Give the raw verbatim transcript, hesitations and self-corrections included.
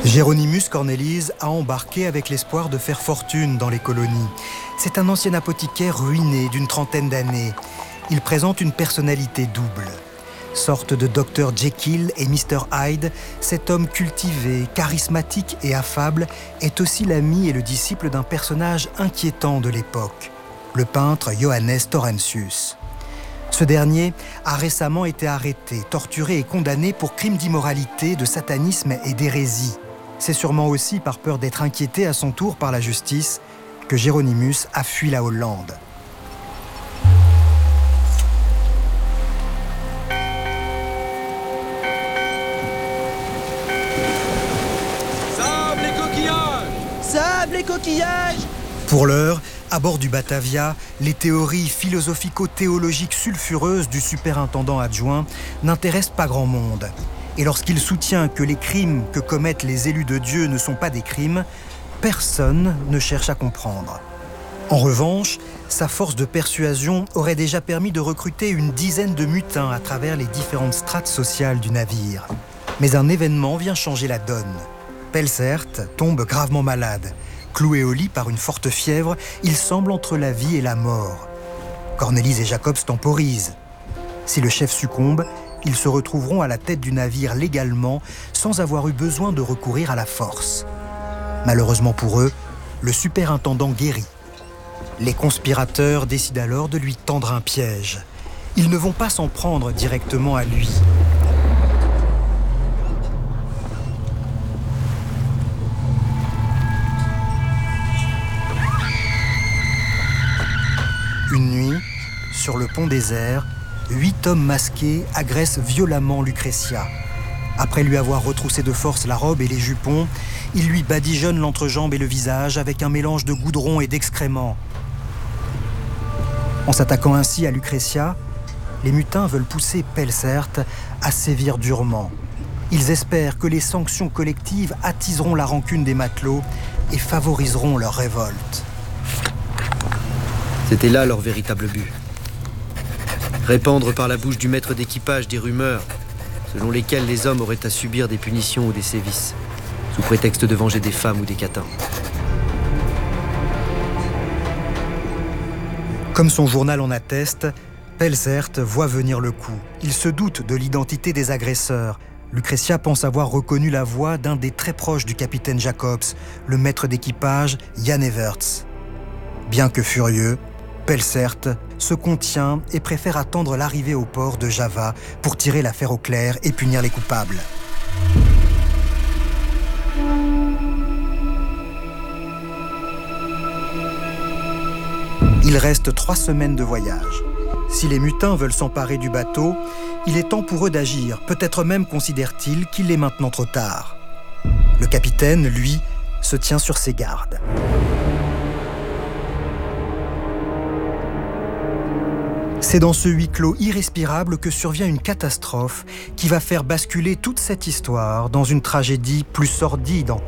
Hieronymus Cornelis a embarqué avec l'espoir de faire fortune dans les colonies. C'est un ancien apothicaire ruiné d'une trentaine d'années. Il présente une personnalité double. Sorte de docteur Jekyll et mister Hyde, cet homme cultivé, charismatique et affable est aussi l'ami et le disciple d'un personnage inquiétant de l'époque, le peintre Johannes Laurentius. Ce dernier a récemment été arrêté, torturé et condamné pour crimes d'immoralité, de satanisme et d'hérésie. C'est sûrement aussi par peur d'être inquiété à son tour par la justice que Hieronymus a fui la Hollande. Sable et coquillages! Sable et coquillages! Pour l'heure, à bord du Batavia, les théories philosophico-théologiques sulfureuses du superintendant adjoint n'intéressent pas grand monde. Et lorsqu'il soutient que les crimes que commettent les élus de Dieu ne sont pas des crimes, personne ne cherche à comprendre. En revanche, sa force de persuasion aurait déjà permis de recruter une dizaine de mutins à travers les différentes strates sociales du navire. Mais un événement vient changer la donne. Pelsaert tombe gravement malade. Cloué au lit par une forte fièvre, il semble entre la vie et la mort. Cornelis et Jacobs temporisent. Si le chef succombe, ils se retrouveront à la tête du navire légalement, sans avoir eu besoin de recourir à la force. Malheureusement pour eux, le superintendant guérit. Les conspirateurs décident alors de lui tendre un piège. Ils ne vont pas s'en prendre directement à lui. Une nuit, sur le pont désert, huit hommes masqués agressent violemment Lucretia. Après lui avoir retroussé de force la robe et les jupons, ils lui badigeonnent l'entrejambe et le visage avec un mélange de goudron et d'excréments. En s'attaquant ainsi à Lucretia, les mutins veulent pousser Pelsaert à sévir durement. Ils espèrent que les sanctions collectives attiseront la rancune des matelots et favoriseront leur révolte. C'était là leur véritable but. Répandre par la bouche du maître d'équipage des rumeurs selon lesquelles les hommes auraient à subir des punitions ou des sévices, sous prétexte de venger des femmes ou des catins. Comme son journal en atteste, Pelsaert voit venir le coup. Il se doute de l'identité des agresseurs. Lucretia pense avoir reconnu la voix d'un des très proches du capitaine Jacobs, le maître d'équipage Jan Everts. Bien que furieux, Pelsaert se contient et préfère attendre l'arrivée au port de Java pour tirer l'affaire au clair et punir les coupables. Il reste trois semaines de voyage. Si les mutins veulent s'emparer du bateau, il est temps pour eux d'agir. Peut-être même considèrent-ils qu'il est maintenant trop tard. Le capitaine, lui, se tient sur ses gardes. C'est dans ce huis clos irrespirable que survient une catastrophe qui va faire basculer toute cette histoire dans une tragédie plus sordide encore.